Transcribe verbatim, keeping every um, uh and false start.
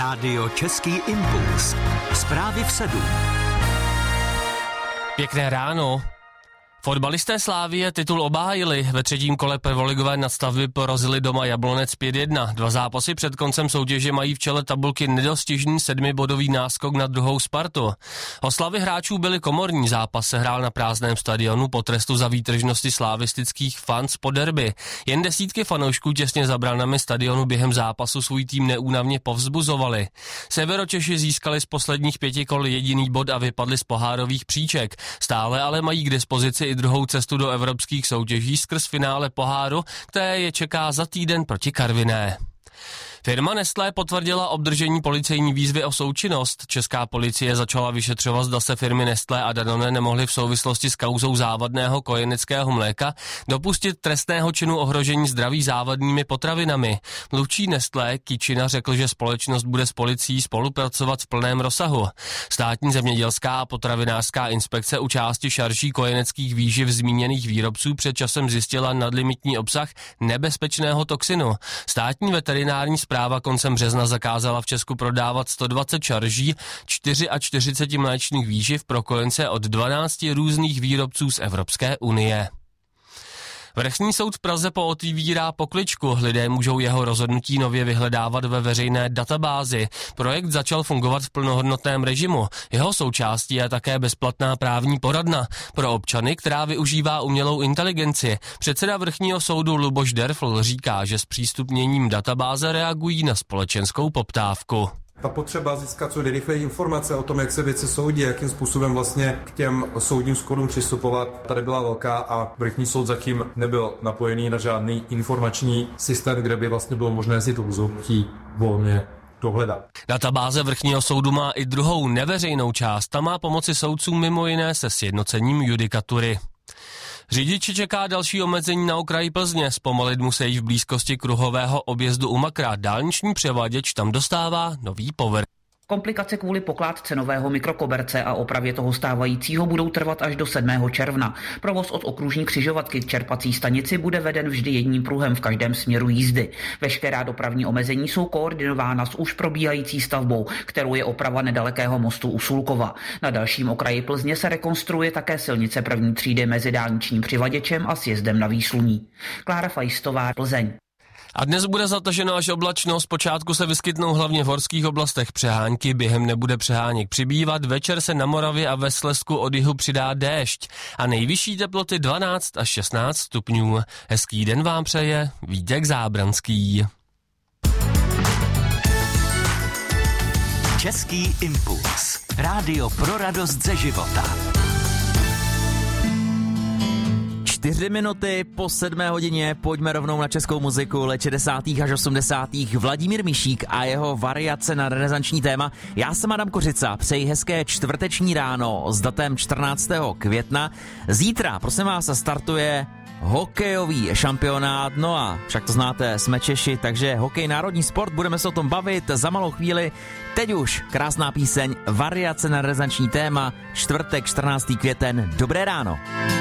Rádio Český impuls. Zprávy v sedm. Pěkné ráno. Fotbalisté Slavie titul obhájili. Ve třetím kole prvoligové nadstavby porazili doma Jablonec pět jedna. Dva zápasy před koncem soutěže mají v čele tabulky nedostižný sedmibodový náskok na druhou Spartu. Oslavy hráčů byly komorní, zápas se hrál na prázdném stadionu po trestu za výtržnosti slavistických fans po derby. Jen desítky fanoušků těsně za branami stadionu během zápasu svůj tým neúnavně povzbuzovali. Severočeši získali z posledních pěti kol jediný bod a vypadli z pohárových příček. Stále ale mají k dispozici i druhou cestu do evropských soutěží skrz finále poháru, které je čeká za týden proti Karviné. Firma Nestlé potvrdila obdržení policejní výzvy o součinnost. Česká policie začala vyšetřovat, zda se firmy Nestlé a Danone nemohly v souvislosti s kauzou závadného kojeneckého mléka dopustit trestného činu ohrožení zdraví závadnými potravinami. Mluvčí Nestlé Kyčina řekl, že společnost bude s policií spolupracovat v plném rozsahu. Státní zemědělská a potravinářská inspekce u části šarží kojeneckých výživ zmíněných výrobců před časem zjistila nadlimitní obsah nebezpečného toxinu. Státní veterinární Zpráva koncem března zakázala v Česku prodávat sto dvacet šarží čtyřicet čtyři mléčných výživ pro kojence od dvanácti různých výrobců z Evropské unie. Vrchní soud v Praze pootevírá pokličku. Lidé můžou jeho rozhodnutí nově vyhledávat ve veřejné databázi. Projekt začal fungovat v plnohodnotném režimu. Jeho součástí je také bezplatná právní poradna pro občany, která využívá umělou inteligenci. Předseda Vrchního soudu Luboš Derfl říká, že s přístupněním databáze reagují na společenskou poptávku. Ta potřeba získat co nejrychleji informace o tom, jak se věci soudí, jakým způsobem vlastně k těm soudním schodům přistupovat, tady byla velká a Vrchní soud zatím nebyl napojený na žádný informační systém, kde by vlastně bylo možné si to rozhodnutí volně dohledat. Databáze Vrchního soudu má i druhou neveřejnou část, ta má pomoci soudcům mimo jiné se sjednocením judikatury. Řidiči čeká další omezení na okraji Plzně, zpomalit musí v blízkosti kruhového objezdu u Makra. Dálniční převaděč tam dostává nový povrch. Komplikace kvůli pokládce nového mikrokoberce a opravě toho stávajícího budou trvat až do sedmého června. Provoz od okružní křižovatky k čerpací stanici bude veden vždy jedním pruhem v každém směru jízdy. Veškerá dopravní omezení jsou koordinována s už probíhající stavbou, kterou je oprava nedalekého mostu u Sulkova. Na dalším okraji Plzně se rekonstruuje také silnice první třídy mezi dálničním přivaděčem a sjezdem na Výsluní. Klára Fajstová, Plzeň. A dnes bude zataženo až oblačno, zpočátku se vyskytnou hlavně v horských oblastech přehánky, během nebude přeháněk přibývat, večer se na Moravě a ve Slezsku od jihu přidá déšť a nejvyšší teploty dvanáct až šestnáct stupňů. Hezký den vám přeje Vítěk Zábranský. Český impuls. Rádio pro radost ze života. Čtyři minuty po sedmé hodině, pojďme rovnou na českou muziku let šedesátých až osmdesátých Vladimír Mišík a jeho variace na renesanční téma. Já jsem Adam Kořica, přeji hezké čtvrteční ráno s datem čtrnáctého května. Zítra, prosím vás, startuje hokejový šampionát, no a však to znáte, jsme Češi, takže hokej národní sport, budeme se o tom bavit za malou chvíli. Teď už krásná píseň, variace na renesanční téma, čtvrtek čtrnáctého květen, dobré ráno.